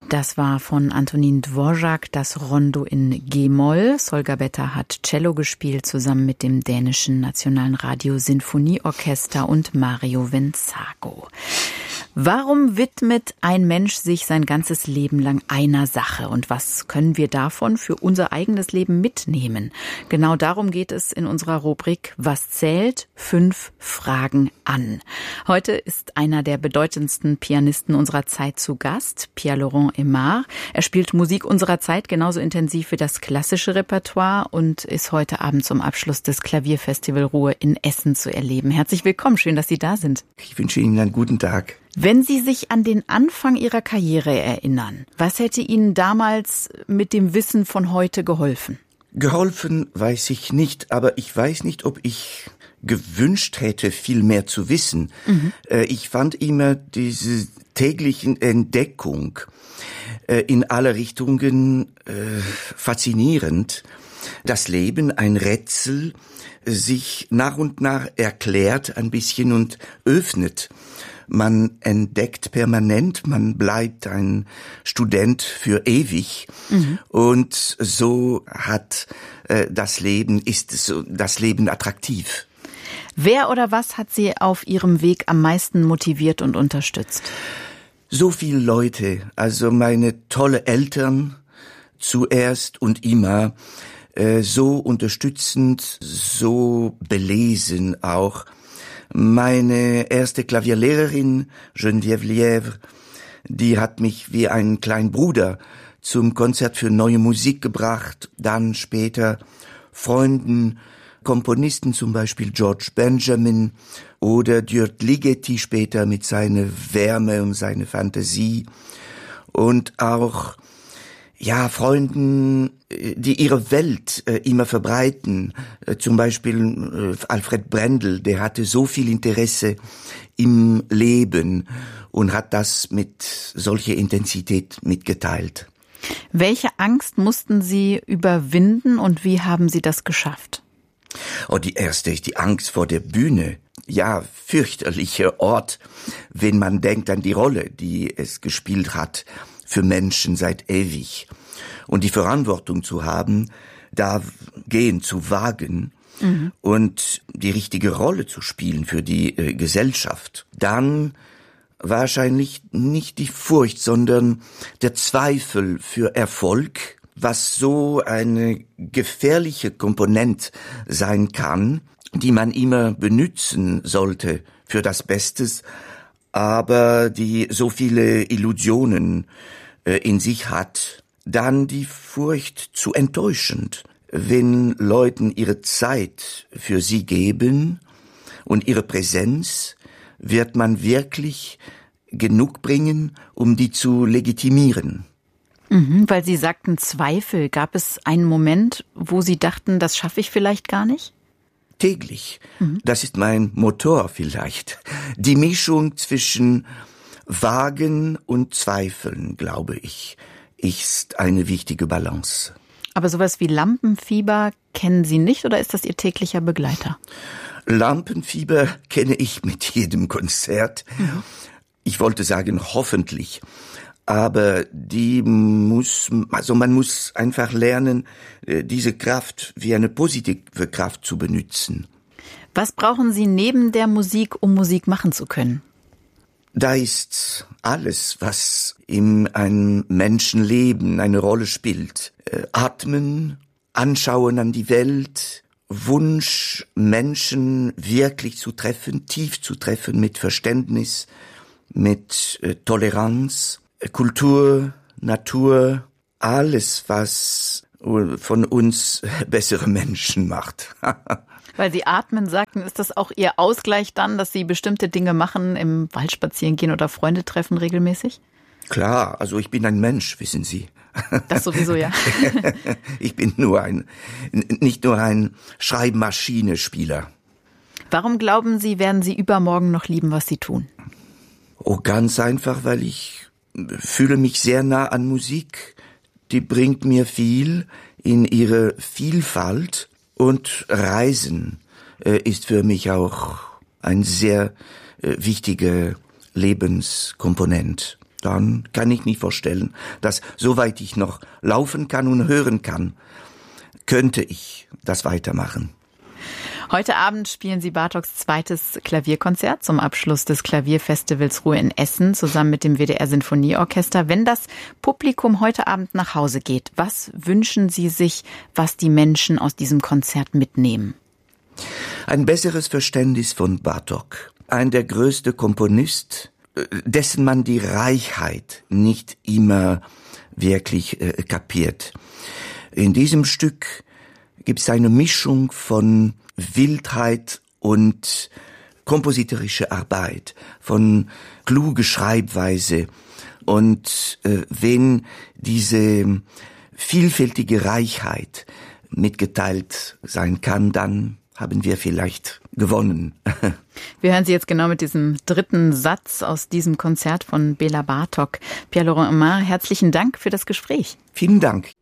Das war von Antonín Dvořák das Rondo in G-Moll. Solga Betta hat Cello gespielt, zusammen mit dem dänischen Nationalen Radio-Sinfonieorchester und Mario Venzago. Warum widmet ein Mensch sich sein ganzes Leben lang einer Sache? Und was können wir davon für unser eigenes Leben mitnehmen? Genau darum geht es in unserer Rubrik Was zählt? 5 Fragen an. Heute ist einer der bedeutendsten Pianisten unserer Zeit zu Gast, Pierre-Laurent Aimard. Er spielt Musik unserer Zeit genauso intensiv wie das klassische Repertoire und ist heute Abend zum Abschluss des Klavierfestival Ruhr in Essen zu erleben. Herzlich willkommen, schön, dass Sie da sind. Ich wünsche Ihnen einen guten Tag. Wenn Sie sich an den Anfang Ihrer Karriere erinnern, was hätte Ihnen damals mit dem Wissen von heute geholfen? Geholfen weiß ich nicht, aber ich weiß nicht, ob ich gewünscht hätte, viel mehr zu wissen. Ich fand immer diese täglichen Entdeckung in alle Richtungen faszinierend. Das Leben, ein Rätsel, sich nach und nach erklärt ein bisschen und öffnet. Man entdeckt permanent, man bleibt ein Student für ewig. Und so ist das Leben attraktiv. Wer oder was hat Sie auf Ihrem Weg am meisten motiviert und unterstützt? So viele Leute, also meine tolle Eltern zuerst und immer, so unterstützend, so belesen auch. Meine erste Klavierlehrerin, Geneviève Lièvre, die hat mich wie einen kleinen Bruder zum Konzert für neue Musik gebracht. Dann später Freunden, Komponisten, zum Beispiel George Benjamin oder György Ligeti später mit seiner Wärme und seiner Fantasie. Und auch Freunden, die ihre Welt immer verbreiten. Zum Beispiel Alfred Brendel, der hatte so viel Interesse im Leben und hat das mit solcher Intensität mitgeteilt. Welche Angst mussten Sie überwinden und wie haben Sie das geschafft? Die erste ist die Angst vor der Bühne. Ja, fürchterlicher Ort, wenn man denkt an die Rolle, die es gespielt hat für Menschen seit ewig. Und die Verantwortung zu haben, da gehen zu wagen und die richtige Rolle zu spielen für die Gesellschaft. Dann wahrscheinlich nicht die Furcht, sondern der Zweifel für Erfolg, was so eine gefährliche Komponente sein kann, die man immer benutzen sollte für das Bestes, aber die so viele Illusionen in sich hat. Dann die Furcht zu enttäuschend, wenn Leuten ihre Zeit für sie geben und ihre Präsenz, wird man wirklich genug bringen, um die zu legitimieren. Weil Sie sagten Zweifel, gab es einen Moment, wo Sie dachten, das schaffe ich vielleicht gar nicht? Täglich. Das ist mein Motor vielleicht. Die Mischung zwischen Wagen und Zweifeln, glaube ich, ist eine wichtige Balance. Aber sowas wie Lampenfieber kennen Sie nicht oder ist das Ihr täglicher Begleiter? Lampenfieber kenne ich mit jedem Konzert. Ich wollte sagen, hoffentlich. Aber man muss einfach lernen, diese Kraft wie eine positive Kraft zu benutzen. Was brauchen Sie neben der Musik, um Musik machen zu können? Da ist alles, was in einem Menschenleben eine Rolle spielt. Atmen, Anschauen an die Welt, Wunsch, Menschen wirklich zu treffen, tief zu treffen, mit Verständnis, mit Toleranz, Kultur, Natur, alles, was von uns bessere Menschen macht. Weil Sie atmen sagten, ist das auch Ihr Ausgleich dann, dass Sie bestimmte Dinge machen, im Wald spazieren gehen oder Freunde treffen regelmäßig? Klar, also ich bin ein Mensch, wissen Sie. Das sowieso, ja. Ich bin nicht nur ein Schreibmaschinespieler. Warum glauben Sie, werden Sie übermorgen noch lieben, was Sie tun? Ganz einfach, weil ich fühle mich sehr nah an Musik. Die bringt mir viel in ihre Vielfalt. Und Reisen ist für mich auch ein sehr wichtiger Lebenskomponent. dann kann ich nicht vorstellen, dass soweit ich noch laufen kann und hören kann, könnte ich das weitermachen. Heute Abend spielen Sie Bartoks zweites Klavierkonzert zum Abschluss des Klavierfestivals Ruhe in Essen zusammen mit dem WDR Sinfonieorchester. Wenn das Publikum heute Abend nach Hause geht, was wünschen Sie sich, was die Menschen aus diesem Konzert mitnehmen? Ein besseres Verständnis von Bartók. Der größte Komponist, dessen man die Reichheit nicht immer wirklich kapiert. In diesem Stück gibt es eine Mischung von Wildheit und kompositorische Arbeit, von kluge Schreibweise. Und wenn diese vielfältige Reichheit mitgeteilt sein kann, dann haben wir vielleicht gewonnen. Wir hören Sie jetzt genau mit diesem dritten Satz aus diesem Konzert von Béla Bartók. Pierre-Laurent Aimard, herzlichen Dank für das Gespräch. Vielen Dank.